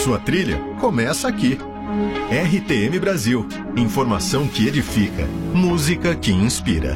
Sua trilha começa aqui. RTM Brasil. Informação que edifica. Música que inspira.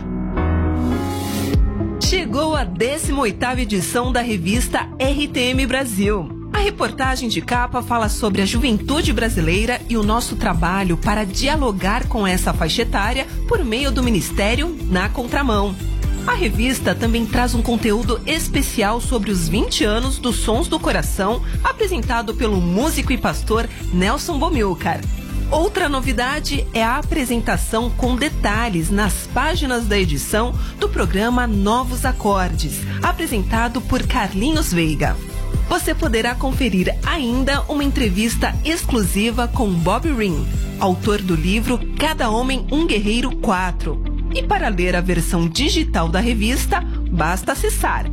Chegou a 18ª edição da revista RTM Brasil. A reportagem de capa fala sobre a juventude brasileira e o nosso trabalho para dialogar com essa faixa etária por meio do Ministério Na Contramão. A revista também traz um conteúdo especial sobre os 20 anos dos Sons do Coração, apresentado pelo músico e pastor Nelson Bomilcar. Outra novidade é a apresentação com detalhes nas páginas da edição do programa Novos Acordes, apresentado por Carlinhos Veiga. Você poderá conferir ainda uma entrevista exclusiva com Bob Ring, autor do livro Cada Homem um Guerreiro 4. E para ler a versão digital da revista, basta acessar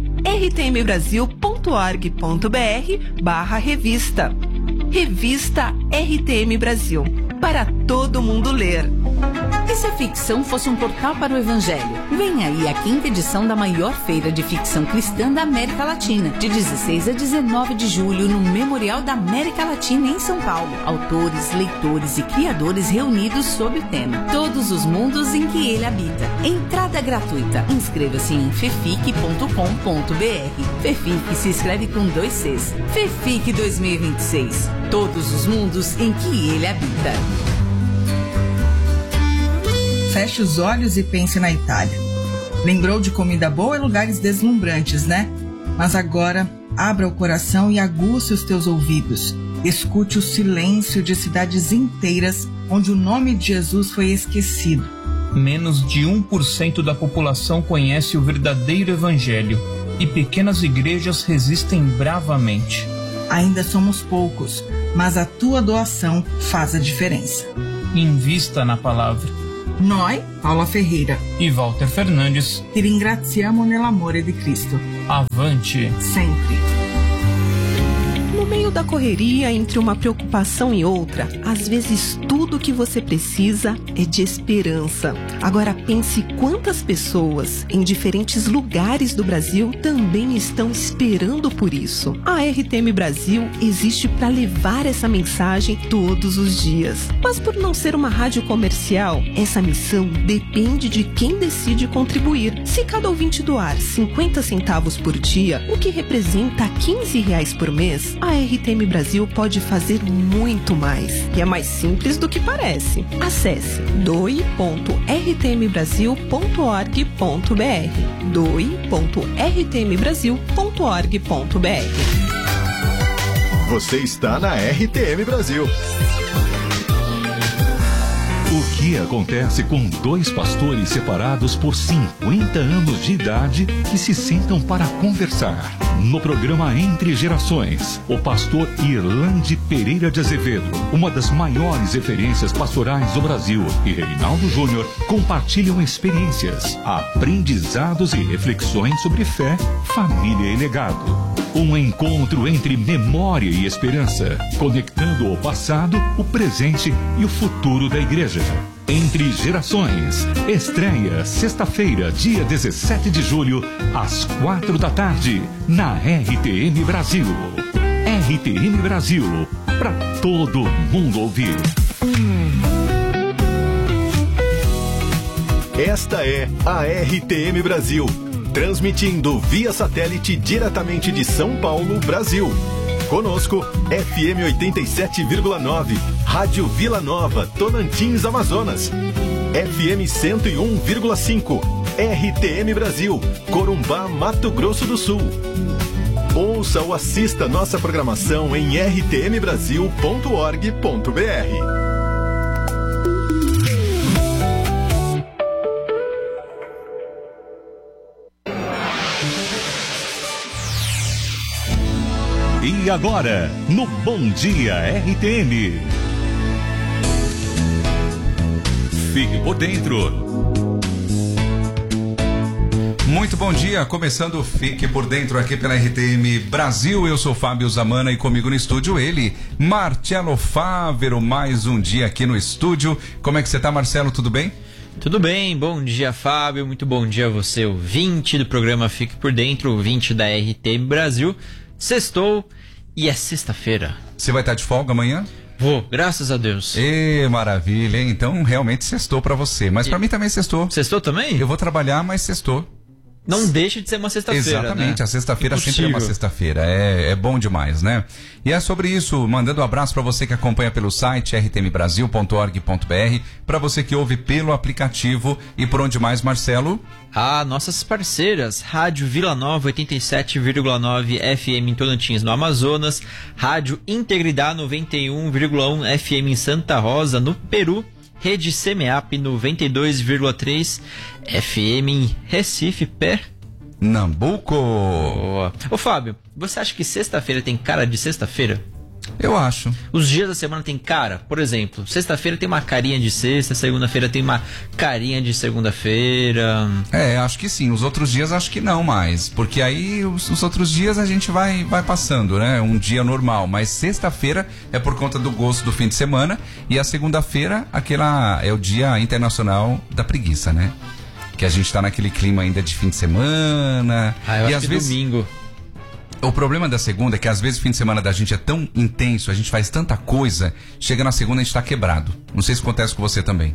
rtmbrasil.org.br/revista. Revista RTM Brasil, para todo mundo ler. E se a ficção fosse um portal para o Evangelho? Vem aí a 5ª edição da maior feira de ficção cristã da América Latina, de 16 a 19 de julho, no Memorial da América Latina, em São Paulo. Autores, leitores e criadores reunidos sob o tema Todos os Mundos em que Ele Habita. Entrada gratuita. Inscreva-se em fefic.com.br. Fefic se escreve com 2 Cs. Fefic 2026. Todos os mundos em que Ele habita. Feche os olhos e pense na Itália. Lembrou de comida boa e lugares deslumbrantes, né? Mas agora, abra o coração e aguce os teus ouvidos. Escute o silêncio de cidades inteiras onde o nome de Jesus foi esquecido. Menos de 1% da população conhece o verdadeiro evangelho e pequenas igrejas resistem bravamente. Ainda somos poucos, mas a tua doação faz a diferença. Invista na palavra. Noi, Paula Ferreira e Walter Fernandes, ti ringraziamo nell'amore di Cristo. Avante! Sempre! No meio da correria, entre uma preocupação e outra, às vezes tudo que você precisa é de esperança. Agora pense quantas pessoas em diferentes lugares do Brasil também estão esperando por isso. A RTM Brasil existe para levar essa mensagem todos os dias. Mas por não ser uma rádio comercial, essa missão depende de quem decide contribuir. Se cada ouvinte doar 50 centavos por dia, o que representa R$15 por mês, a RTM Brasil pode fazer muito mais. E é mais simples do que parece. Acesse doe.rtmbrasil.org.br doe.rtmbrasil.org.br. Você está na RTM Brasil. O que acontece com 2 pastores separados por 50 anos de idade que se sentam para conversar? No programa Entre Gerações, o pastor Irlande Pereira de Azevedo, uma das maiores referências pastorais do Brasil, e Reinaldo Júnior compartilham experiências, aprendizados e reflexões sobre fé, família e legado. Um encontro entre memória e esperança, conectando o passado, o presente e o futuro da igreja. Entre Gerações, estreia sexta-feira, dia 17 de julho, às 4 da tarde, na RTM Brasil. RTM Brasil, para todo mundo ouvir. Esta é a RTM Brasil, transmitindo via satélite diretamente de São Paulo, Brasil. Conosco, FM 87,9, Rádio Vila Nova, Tocantins, Amazonas. FM 101,5, RTM Brasil, Corumbá, Mato Grosso do Sul. Ouça ou assista nossa programação em rtmbrasil.org.br. E agora, no Bom Dia RTM. Fique por dentro. Muito bom dia, começando o Fique por Dentro aqui pela RTM Brasil. Eu sou Fábio Zamana e comigo no estúdio ele, Marcelo Fávero, mais um dia aqui no estúdio. Como é que você tá, Marcelo? Tudo bem? Tudo bem, bom dia, Fábio, muito bom dia a você, ouvinte do programa Fique por Dentro, ouvinte da RTM Brasil. Sextou E é sexta-feira. Você vai estar de folga amanhã? Vou, graças a Deus. Maravilha, hein? Então realmente sextou pra você. Mas pra mim também sextou. Sextou também? Eu vou trabalhar, mas sextou. Não deixa de ser uma sexta-feira, exatamente, né? A sexta-feira sempre é uma sexta-feira, é bom demais, né? E é sobre isso, mandando um abraço para você que acompanha pelo site rtmbrasil.org.br, para você que ouve pelo aplicativo e por onde mais, Marcelo? Nossas parceiras, Rádio Vila Nova 87,9 FM em Tocantins, no Amazonas, Rádio Integridade 91,1 FM em Santa Rosa, no Peru, Rede CMEAP 92,3 FM em Recife, Pernambuco. Ô Fábio, você acha que sexta-feira tem cara de sexta-feira? Eu acho. Os dias da semana tem cara? Por exemplo, sexta-feira tem uma carinha de sexta, segunda-feira tem uma carinha de segunda-feira. Acho que sim. Os outros dias acho que não mais. Porque aí os outros dias a gente vai passando, né? Um dia normal. Mas sexta-feira é por conta do gosto do fim de semana. E a segunda-feira, é o Dia Internacional da Preguiça, né? Que a gente tá naquele clima ainda de fim de semana. Eu acho às vezes domingo. O problema da segunda é que às vezes o fim de semana da gente é tão intenso, a gente faz tanta coisa, chega na segunda a gente tá quebrado. Não sei se acontece com você também.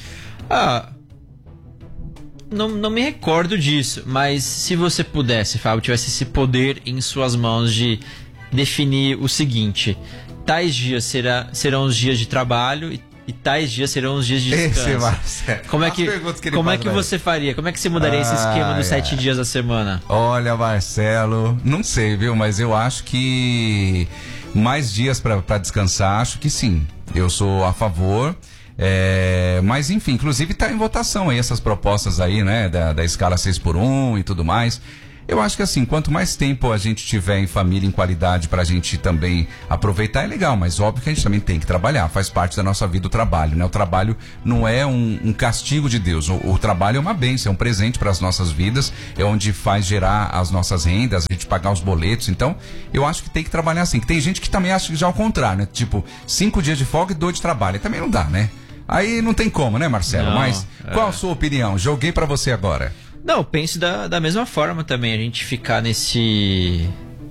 Não me recordo disso, mas se você pudesse, Fábio, tivesse esse poder em suas mãos de definir o seguinte: tais dias serão os dias de trabalho e tais dias serão os dias de descanso. Como é que você faria? Como é que você mudaria esse esquema dos 7 dias da semana? Olha, Marcelo, não sei, viu? Mas eu acho que mais dias pra descansar, acho que sim. Eu sou a favor. Mas enfim, inclusive tá em votação aí essas propostas aí, né? Da escala 6x1 e tudo mais. Eu acho que assim, quanto mais tempo a gente tiver em família, em qualidade, pra gente também aproveitar, é legal, mas óbvio que a gente também tem que trabalhar, faz parte da nossa vida o trabalho, né? O trabalho não é um castigo de Deus, o trabalho é uma bênção, é um presente para as nossas vidas, é onde faz gerar as nossas rendas, a gente pagar os boletos, então eu acho que tem que trabalhar assim, que tem gente que também acha que já é o contrário, né? Tipo, 5 dias de folga e 2 de trabalho, também não dá, né? Aí não tem como, né, Marcelo? Mas qual a sua opinião? Joguei pra você agora. Não, eu penso da mesma forma também, a gente ficar nesse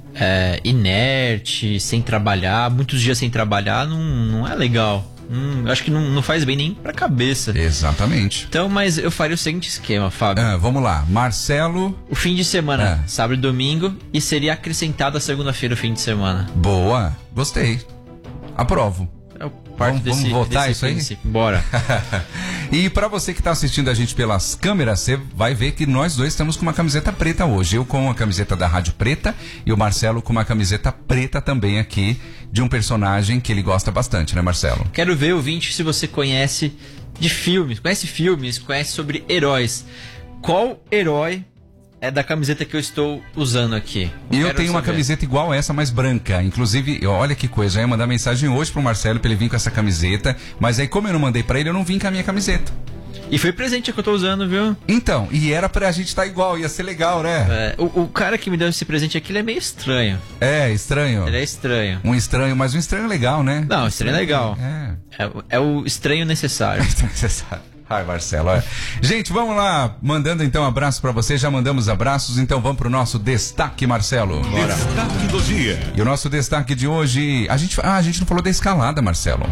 inerte, sem trabalhar, muitos dias sem trabalhar, não é legal. Acho que não faz bem nem pra cabeça. Exatamente. Então, mas eu faria o seguinte esquema, Fábio. Vamos lá, Marcelo. O fim de semana, sábado e domingo, e seria acrescentado a segunda-feira o fim de semana. Boa, gostei. Aprovo. Vamos votar isso aí? Bora. E pra você que tá assistindo a gente pelas câmeras, você vai ver que nós dois estamos com uma camiseta preta hoje. Eu com a camiseta da Rádio Preta e o Marcelo com uma camiseta preta também aqui, de um personagem que ele gosta bastante, né, Marcelo? Quero ver, ouvinte, se você conhece de filmes, conhece sobre heróis. Qual herói é da camiseta que eu estou usando aqui? Eu tenho uma camiseta igual essa, mas branca. Inclusive, olha que coisa, eu ia mandar mensagem hoje pro Marcelo pra ele vir com essa camiseta, mas aí como eu não mandei pra ele, eu não vim com a minha camiseta. E foi presente que eu tô usando, viu? Então, e era pra gente estar igual, ia ser legal, né? O cara que me deu esse presente aqui, ele é meio estranho. Estranho? Ele é estranho. Um estranho, mas um estranho legal, né? Não, estranho legal. É o estranho necessário. Necessário. Ai, Marcelo, olha. Gente, vamos lá, mandando então abraço pra você, já mandamos abraços, então vamos pro nosso destaque, Marcelo. Bora. Destaque do dia. E o nosso destaque de hoje, a gente não falou da escalada, Marcelo.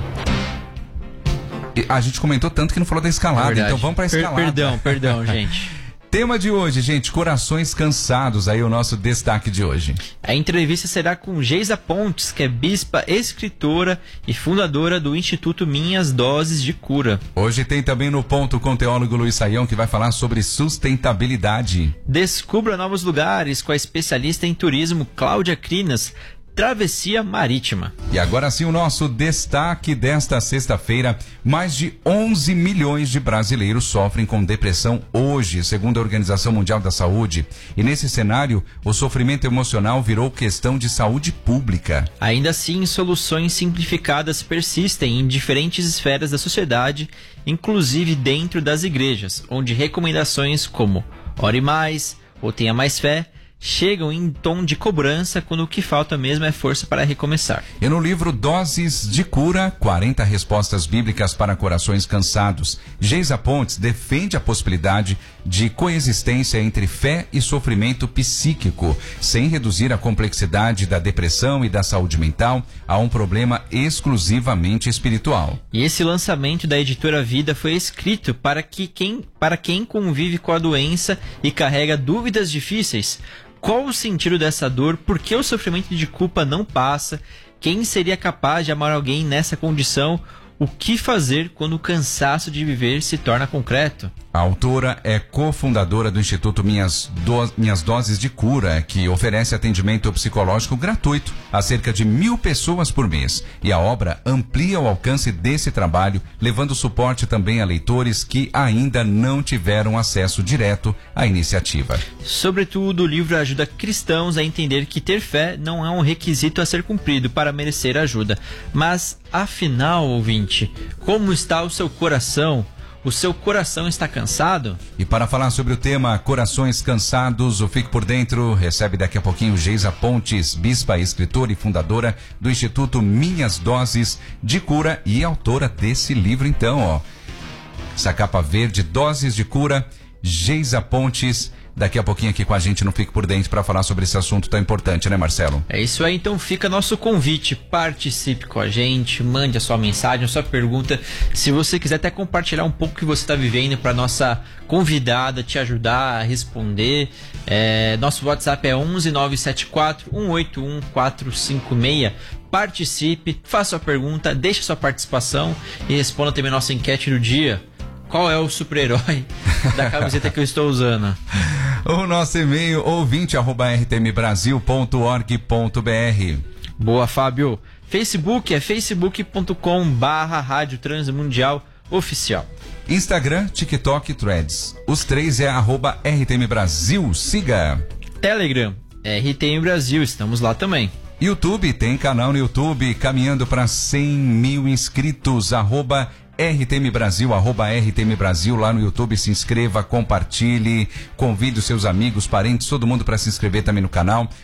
A gente comentou tanto que não falou da escalada, então vamos pra escalada. Perdão, gente. Tema de hoje, gente, corações cansados, aí o nosso destaque de hoje. A entrevista será com Geisa Pontes, que é bispa, escritora e fundadora do Instituto Minhas Doses de Cura. Hoje tem também no ponto com o teólogo Luiz Saião, que vai falar sobre sustentabilidade. Descubra novos lugares com a especialista em turismo Cláudia Crinas. Travessia Marítima. E agora sim o nosso destaque desta sexta-feira. Mais de 11 milhões de brasileiros sofrem com depressão hoje, segundo a Organização Mundial da Saúde. E nesse cenário, o sofrimento emocional virou questão de saúde pública. Ainda assim, soluções simplificadas persistem em diferentes esferas da sociedade, inclusive dentro das igrejas, onde recomendações como ore mais ou tenha mais fé chegam em tom de cobrança quando o que falta mesmo é força para recomeçar. E no livro Doses de Cura, 40 respostas bíblicas para corações cansados, Geisa Pontes defende a possibilidade de coexistência entre fé e sofrimento psíquico, sem reduzir a complexidade da depressão e da saúde mental a um problema exclusivamente espiritual. E esse lançamento da editora Vida foi escrito para quem convive com a doença e carrega dúvidas difíceis. Qual o sentido dessa dor? Por que o sofrimento de culpa não passa? Quem seria capaz de amar alguém nessa condição? O que fazer quando o cansaço de viver se torna concreto? A autora é cofundadora do Instituto Minhas Doses de Cura, que oferece atendimento psicológico gratuito a cerca de 1.000 pessoas por mês. E a obra amplia o alcance desse trabalho, levando suporte também a leitores que ainda não tiveram acesso direto à iniciativa. Sobretudo, o livro ajuda cristãos a entender que ter fé não é um requisito a ser cumprido para merecer ajuda. Mas, afinal, ouvinte, como está o seu coração? O seu coração está cansado? E para falar sobre o tema Corações Cansados, o Fique por Dentro recebe daqui a pouquinho Geisa Pontes, bispa, escritora e fundadora do Instituto Minhas Doses de Cura e autora desse livro, então, ó. Essa capa verde, Doses de Cura, Geisa Pontes, daqui a pouquinho aqui com a gente no Fique por Dentro para falar sobre esse assunto tão importante, né, Marcelo? É isso aí, então fica nosso convite, participe com a gente, mande a sua mensagem, a sua pergunta, se você quiser até compartilhar um pouco o que você está vivendo para nossa convidada te ajudar a responder. Nosso WhatsApp é 11 974 181 456. Participe, faça sua pergunta, deixe sua participação e responda também a nossa enquete do dia. Qual é o super-herói da camiseta que eu estou usando? O nosso e-mail ouvinte@rtmbrasil.org.br. Boa, Fábio. Facebook é facebook.com/Rádio Transmundial Oficial. Instagram, TikTok, Threads. Os três é @RTM Brasil. Siga. Telegram, RTM Brasil. Estamos lá também. YouTube, tem canal no YouTube caminhando para 100.000 inscritos. RTM Brasil, @RTM Brasil, lá no YouTube. Se inscreva, compartilhe, convide os seus amigos, parentes, todo mundo para se inscrever também no canal.